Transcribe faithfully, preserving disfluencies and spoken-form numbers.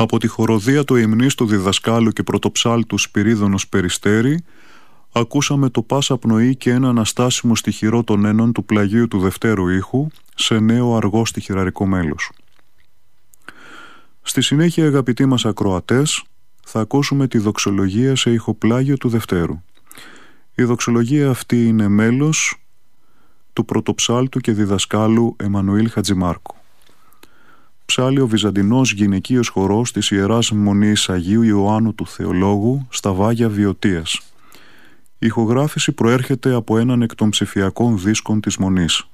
Από τη χοροδία το υμνής του διδασκάλου και πρωτοψάλτου Σπυρίδωνος Περιστέρη ακούσαμε το πάσα πνοή και ένα αναστάσιμο στιχηρό των ένων του πλαγίου του δευτέρου ήχου σε νέο αργό στιχηραρικό μέλος. Στη συνέχεια, αγαπητοί μας ακροατές, θα ακούσουμε τη δοξολογία σε ηχοπλάγιο του δευτέρου. Η δοξολογία αυτή είναι μέλος του πρωτοψάλτου και διδασκάλου Εμμανουήλ Χατζημάρκου. Ψάλλει ο βυζαντινός γυναικείος χορός της Ιεράς Μονής Αγίου Ιωάννου του Θεολόγου στα Βάγια Βιωτίας. Η ηχογράφηση προέρχεται από έναν εκ των ψηφιακών δίσκων της Μονής.